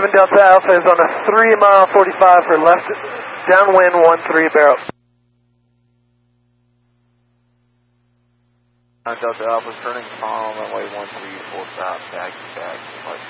7 Delta Alpha is on a 3 mile 45 for left downwind 13 barrel. Delta Alpha turning on runway 134 south, taxi.